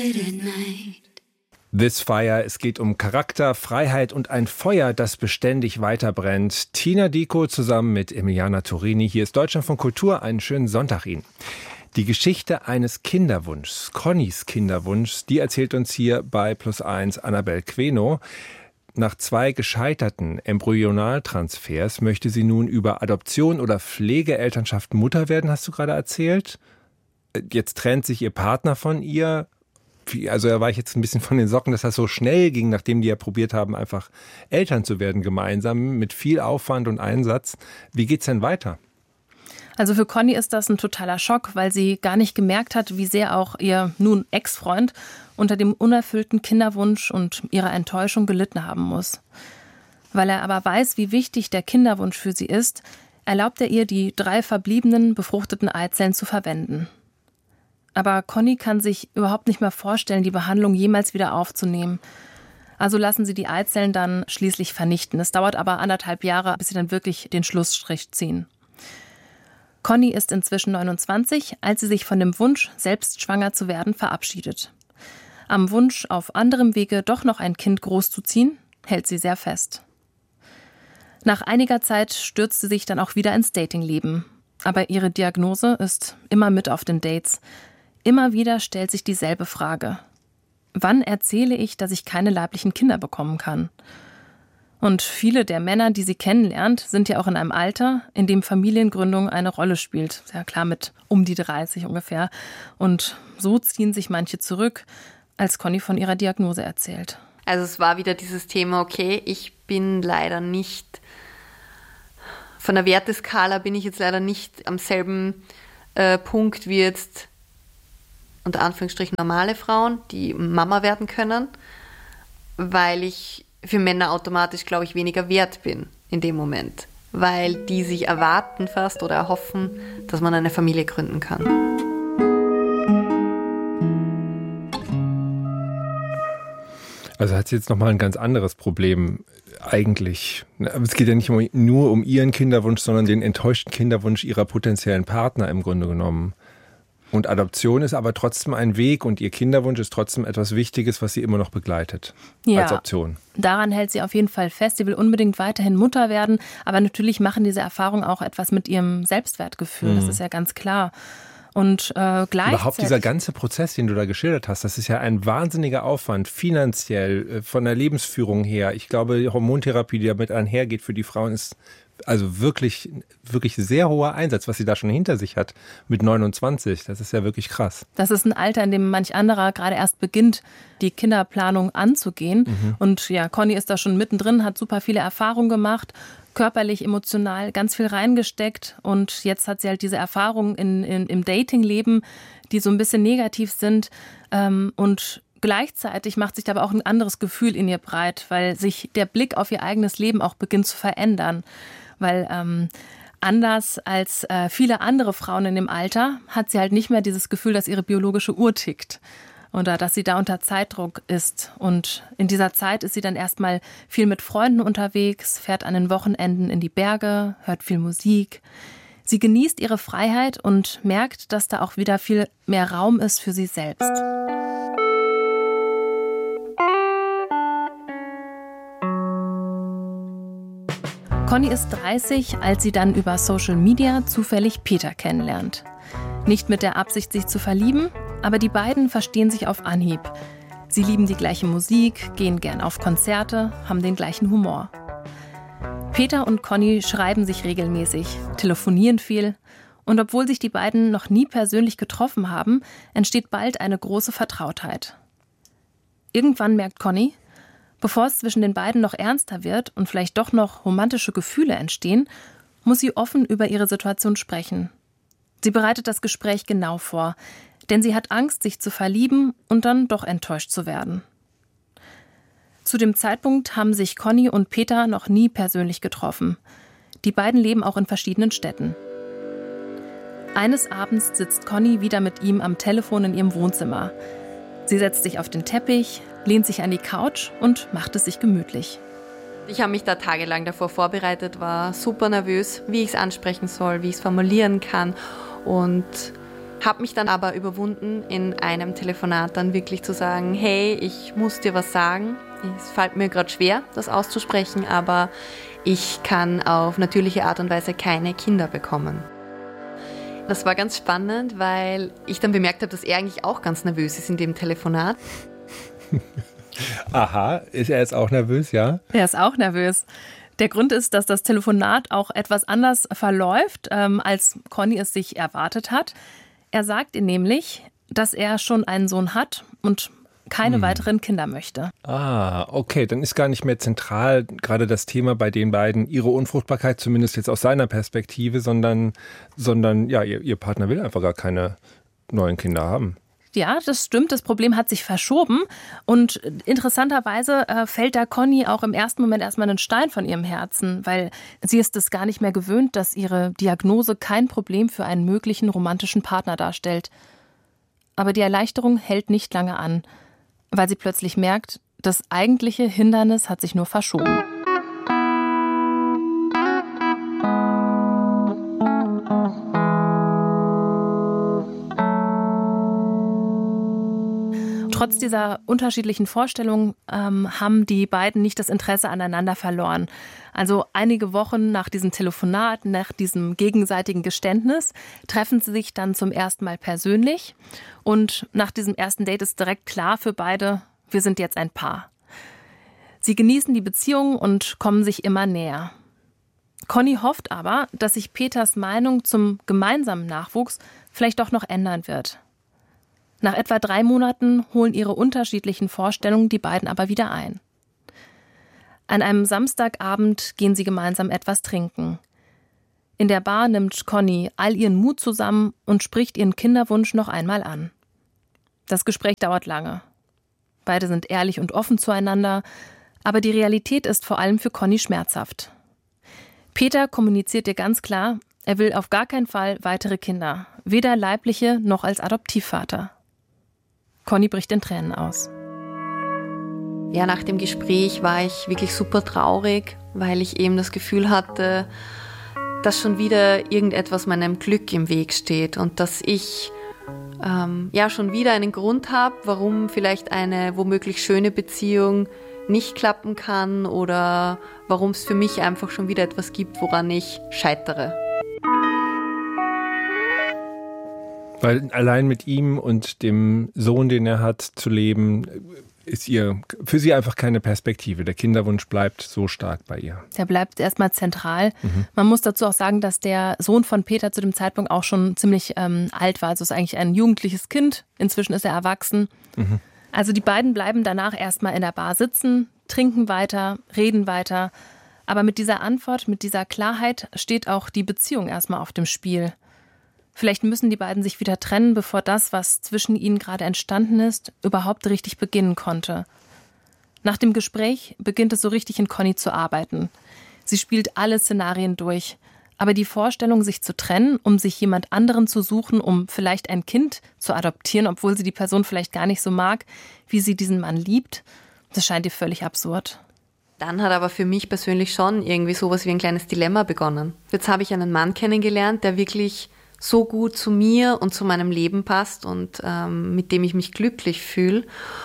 This Fire, es geht um Charakter, Freiheit und ein Feuer, das beständig weiterbrennt. Tina Dicko zusammen mit Emiliana Turini. Hier ist Deutschlandfunk Kultur. Einen schönen Sonntag Ihnen. Die Geschichte eines Kinderwunschs, Connys Kinderwunsch, die erzählt uns hier bei +1 Annabel Queno. Nach 2 gescheiterten Embryonaltransfers möchte sie nun über Adoption oder Pflegeelternschaft Mutter werden, hast du gerade erzählt. Jetzt trennt sich ihr Partner von ihr. Also da war ich jetzt ein bisschen von den Socken, dass das so schnell ging, nachdem die ja probiert haben, einfach Eltern zu werden gemeinsam, mit viel Aufwand und Einsatz. Wie geht's denn weiter? Also für Conny ist das ein totaler Schock, weil sie gar nicht gemerkt hat, wie sehr auch ihr nun Ex-Freund unter dem unerfüllten Kinderwunsch und ihrer Enttäuschung gelitten haben muss. Weil er aber weiß, wie wichtig der Kinderwunsch für sie ist, erlaubt er ihr, die 3 verbliebenen befruchteten Eizellen zu verwenden. Aber Conny kann sich überhaupt nicht mehr vorstellen, die Behandlung jemals wieder aufzunehmen. Also lassen sie die Eizellen dann schließlich vernichten. Es dauert aber 1,5 Jahre, bis sie dann wirklich den Schlussstrich ziehen. Conny ist inzwischen 29, als sie sich von dem Wunsch, selbst schwanger zu werden, verabschiedet. Am Wunsch, auf anderem Wege doch noch ein Kind großzuziehen, hält sie sehr fest. Nach einiger Zeit stürzt sie sich dann auch wieder ins Datingleben. Aber ihre Diagnose ist immer mit auf den Dates. Immer wieder stellt sich dieselbe Frage. Wann erzähle ich, dass ich keine leiblichen Kinder bekommen kann? Und viele der Männer, die sie kennenlernt, sind ja auch in einem Alter, in dem Familiengründung eine Rolle spielt. Ja klar, mit um die 30 ungefähr. Und so ziehen sich manche zurück, als Conny von ihrer Diagnose erzählt. Also es war wieder dieses Thema, okay, ich bin leider nicht, von der Werteskala bin ich jetzt leider nicht am selben Punkt wie jetzt unter Anführungsstrichen normale Frauen, die Mama werden können, weil ich für Männer automatisch, glaube ich, weniger wert bin in dem Moment, weil die sich erwarten fast oder erhoffen, dass man eine Familie gründen kann. Also hat sie jetzt nochmal ein ganz anderes Problem eigentlich. Es geht ja nicht nur um ihren Kinderwunsch, sondern den enttäuschten Kinderwunsch ihrer potenziellen Partner im Grunde genommen. Und Adoption ist aber trotzdem ein Weg und ihr Kinderwunsch ist trotzdem etwas Wichtiges, was sie immer noch begleitet als Option. Daran hält sie auf jeden Fall fest. Sie will unbedingt weiterhin Mutter werden, aber natürlich machen diese Erfahrungen auch etwas mit ihrem Selbstwertgefühl. Das ist ja ganz klar. Und gleichzeitig... Überhaupt dieser ganze Prozess, den du da geschildert hast, das ist ja ein wahnsinniger Aufwand, finanziell, von der Lebensführung her. Ich glaube, die Hormontherapie, die damit einhergeht für die Frauen, ist also wirklich, wirklich sehr hoher Einsatz, was sie da schon hinter sich hat mit 29. Das ist ja wirklich krass. Das ist ein Alter, in dem manch anderer gerade erst beginnt, die Kinderplanung anzugehen. Und ja, Conny ist da schon mittendrin, hat super viele Erfahrungen gemacht, körperlich, emotional ganz viel reingesteckt. Und jetzt hat sie halt diese Erfahrungen im Datingleben, die so ein bisschen negativ sind. Und gleichzeitig macht sich aber auch ein anderes Gefühl in ihr breit, weil sich der Blick auf ihr eigenes Leben auch beginnt zu verändern. Weil anders als viele andere Frauen in dem Alter hat sie halt nicht mehr dieses Gefühl, dass ihre biologische Uhr tickt oder dass sie da unter Zeitdruck ist. Und in dieser Zeit ist sie dann erstmal viel mit Freunden unterwegs, fährt an den Wochenenden in die Berge, hört viel Musik. Sie genießt ihre Freiheit und merkt, dass da auch wieder viel mehr Raum ist für sie selbst. Conny ist 30, als sie dann über Social Media zufällig Peter kennenlernt. Nicht mit der Absicht, sich zu verlieben, aber die beiden verstehen sich auf Anhieb. Sie lieben die gleiche Musik, gehen gern auf Konzerte, haben den gleichen Humor. Peter und Conny schreiben sich regelmäßig, telefonieren viel. Und obwohl sich die beiden noch nie persönlich getroffen haben, entsteht bald eine große Vertrautheit. Irgendwann merkt Conny, bevor es zwischen den beiden noch ernster wird und vielleicht doch noch romantische Gefühle entstehen, muss sie offen über ihre Situation sprechen. Sie bereitet das Gespräch genau vor, denn sie hat Angst, sich zu verlieben und dann doch enttäuscht zu werden. Zu dem Zeitpunkt haben sich Conny und Peter noch nie persönlich getroffen. Die beiden leben auch in verschiedenen Städten. Eines Abends sitzt Conny wieder mit ihm am Telefon in ihrem Wohnzimmer. Sie setzt sich auf den Teppich, lehnt sich an die Couch und macht es sich gemütlich. Ich habe mich da tagelang davor vorbereitet, war super nervös, wie ich es ansprechen soll, wie ich es formulieren kann. Und Habe mich dann aber überwunden, in einem Telefonat dann wirklich zu sagen, hey, ich muss dir was sagen. Es fällt mir gerade schwer, das auszusprechen, aber ich kann auf natürliche Art und Weise keine Kinder bekommen. Das war ganz spannend, weil ich dann bemerkt habe, dass er eigentlich auch ganz nervös ist in dem Telefonat. Aha, ist er jetzt auch nervös, ja? Er ist auch nervös. Der Grund ist, dass das Telefonat auch etwas anders verläuft, als Conny es sich erwartet hat. Er sagt ihr nämlich, dass er schon einen Sohn hat und keine weiteren Kinder möchte. Ah, okay, dann ist gar nicht mehr zentral gerade das Thema bei den beiden, ihre Unfruchtbarkeit, zumindest jetzt aus seiner Perspektive, sondern ja, ihr Partner will einfach gar keine neuen Kinder haben. Ja, das stimmt. Das Problem hat sich verschoben. Und interessanterweise fällt da Conny auch im ersten Moment erstmal ein Stein von ihrem Herzen, weil sie ist es gar nicht mehr gewöhnt, dass ihre Diagnose kein Problem für einen möglichen romantischen Partner darstellt. Aber die Erleichterung hält nicht lange an, weil sie plötzlich merkt, das eigentliche Hindernis hat sich nur verschoben. Trotz dieser unterschiedlichen Vorstellungen haben die beiden nicht das Interesse aneinander verloren. Also einige Wochen nach diesem Telefonat, nach diesem gegenseitigen Geständnis, treffen sie sich dann zum ersten Mal persönlich. Und nach diesem ersten Date ist direkt klar für beide, wir sind jetzt ein Paar. Sie genießen die Beziehung und kommen sich immer näher. Conny hofft aber, dass sich Peters Meinung zum gemeinsamen Nachwuchs vielleicht doch noch ändern wird. Nach etwa 3 Monaten holen ihre unterschiedlichen Vorstellungen die beiden aber wieder ein. An einem Samstagabend gehen sie gemeinsam etwas trinken. In der Bar nimmt Conny all ihren Mut zusammen und spricht ihren Kinderwunsch noch einmal an. Das Gespräch dauert lange. Beide sind ehrlich und offen zueinander, aber die Realität ist vor allem für Conny schmerzhaft. Peter kommuniziert ihr ganz klar, er will auf gar keinen Fall weitere Kinder, weder leibliche noch als Adoptivvater. Conny bricht in Tränen aus. Ja, nach dem Gespräch war ich wirklich super traurig, weil ich eben das Gefühl hatte, dass schon wieder irgendetwas meinem Glück im Weg steht und dass ich schon wieder einen Grund habe, warum vielleicht eine womöglich schöne Beziehung nicht klappen kann oder warum es für mich einfach schon wieder etwas gibt, woran ich scheitere. Weil allein mit ihm und dem Sohn, den er hat, zu leben, ist für sie einfach keine Perspektive. Der Kinderwunsch bleibt so stark bei ihr. Der bleibt erstmal zentral. Man muss dazu auch sagen, dass der Sohn von Peter zu dem Zeitpunkt auch schon ziemlich alt war. Also ist eigentlich ein jugendliches Kind. Inzwischen ist er erwachsen. Also die beiden bleiben danach erstmal in der Bar sitzen, trinken weiter, reden weiter. Aber mit dieser Antwort, mit dieser Klarheit steht auch die Beziehung erstmal auf dem Spiel. Vielleicht müssen die beiden sich wieder trennen, bevor das, was zwischen ihnen gerade entstanden ist, überhaupt richtig beginnen konnte. Nach dem Gespräch beginnt es so richtig in Conny zu arbeiten. Sie spielt alle Szenarien durch. Aber die Vorstellung, sich zu trennen, um sich jemand anderen zu suchen, um vielleicht ein Kind zu adoptieren, obwohl sie die Person vielleicht gar nicht so mag, wie sie diesen Mann liebt, das scheint ihr völlig absurd. Dann hat aber für mich persönlich schon irgendwie sowas wie ein kleines Dilemma begonnen. Jetzt habe ich einen Mann kennengelernt, der wirklich so gut zu mir und zu meinem Leben passt und mit dem ich mich glücklich fühle.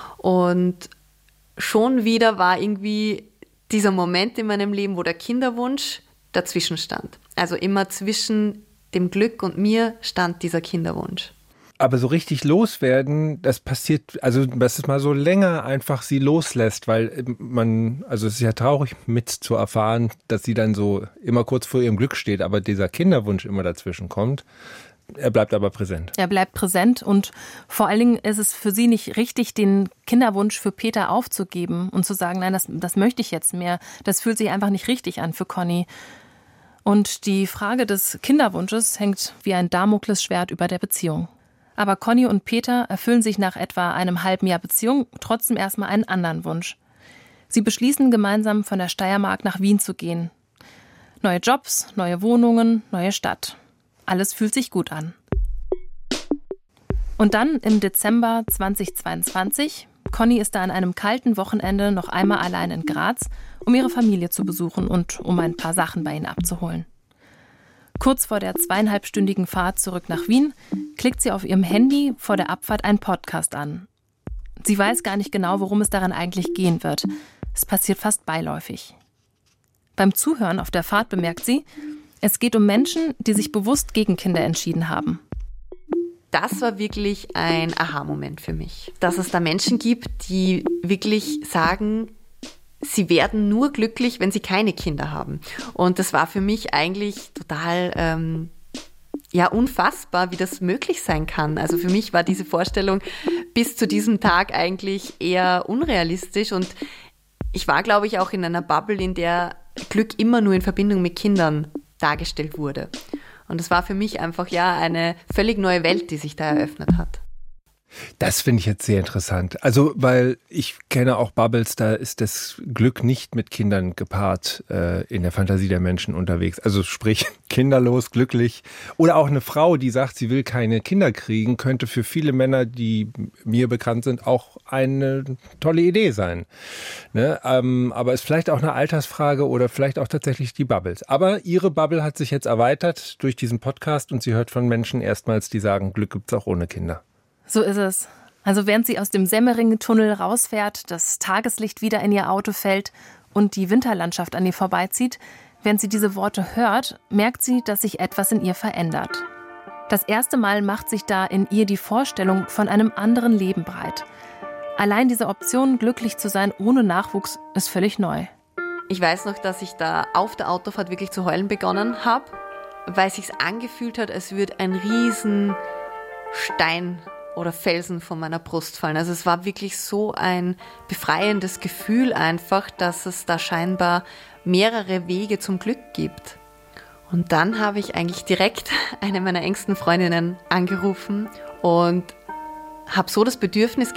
Und schon wieder war irgendwie dieser Moment in meinem Leben, wo der Kinderwunsch dazwischen stand. Also immer zwischen dem Glück und mir stand dieser Kinderwunsch. Aber so richtig loswerden, das passiert, also dass es mal so länger einfach sie loslässt, weil es ist ja traurig mit zu erfahren, dass sie dann so immer kurz vor ihrem Glück steht, aber dieser Kinderwunsch immer dazwischen kommt. Er bleibt aber präsent. Er bleibt präsent und vor allen Dingen ist es für sie nicht richtig, den Kinderwunsch für Peter aufzugeben und zu sagen, nein, das möchte ich jetzt mehr. Das fühlt sich einfach nicht richtig an für Conny. Und die Frage des Kinderwunsches hängt wie ein Damoklesschwert über der Beziehung. Aber Conny und Peter erfüllen sich nach etwa einem halben Jahr Beziehung trotzdem erstmal einen anderen Wunsch. Sie beschließen gemeinsam von der Steiermark nach Wien zu gehen. Neue Jobs, neue Wohnungen, neue Stadt. Alles fühlt sich gut an. Und dann im Dezember 2022, Conny ist da an einem kalten Wochenende noch einmal allein in Graz, um ihre Familie zu besuchen und um ein paar Sachen bei ihnen abzuholen. Kurz vor der 2,5-stündigen Fahrt zurück nach Wien klickt sie auf ihrem Handy vor der Abfahrt einen Podcast an. Sie weiß gar nicht genau, worum es daran eigentlich gehen wird. Es passiert fast beiläufig. Beim Zuhören auf der Fahrt bemerkt sie, es geht um Menschen, die sich bewusst gegen Kinder entschieden haben. Das war wirklich ein Aha-Moment für mich. Dass es da Menschen gibt, die wirklich sagen, sie werden nur glücklich, wenn sie keine Kinder haben. Und das war für mich eigentlich total unfassbar, wie das möglich sein kann. Also für mich war diese Vorstellung bis zu diesem Tag eigentlich eher unrealistisch. Und ich war, glaube ich, auch in einer Bubble, in der Glück immer nur in Verbindung mit Kindern dargestellt wurde. Und es war für mich einfach eine völlig neue Welt, die sich da eröffnet hat. Das finde ich jetzt sehr interessant. Also, weil ich kenne auch Bubbles, da ist das Glück nicht mit Kindern gepaart in der Fantasie der Menschen unterwegs. Also sprich, kinderlos, glücklich. Oder auch eine Frau, die sagt, sie will keine Kinder kriegen, könnte für viele Männer, die mir bekannt sind, auch eine tolle Idee sein. Ne? Aber ist vielleicht auch eine Altersfrage oder vielleicht auch tatsächlich die Bubbles. Aber ihre Bubble hat sich jetzt erweitert durch diesen Podcast und sie hört von Menschen erstmals, die sagen, Glück gibt's auch ohne Kinder. So ist es. Also während sie aus dem Semmering-Tunnel rausfährt, das Tageslicht wieder in ihr Auto fällt und die Winterlandschaft an ihr vorbeizieht, während sie diese Worte hört, merkt sie, dass sich etwas in ihr verändert. Das erste Mal macht sich da in ihr die Vorstellung von einem anderen Leben breit. Allein diese Option, glücklich zu sein ohne Nachwuchs, ist völlig neu. Ich weiß noch, dass ich da auf der Autofahrt wirklich zu heulen begonnen habe, weil es sich angefühlt hat, als würde ein riesen Stein oder Felsen von meiner Brust fallen. Also es war wirklich so ein befreiendes Gefühl einfach, dass es da scheinbar mehrere Wege zum Glück gibt. Und dann habe ich eigentlich direkt eine meiner engsten Freundinnen angerufen und habe so das Bedürfnis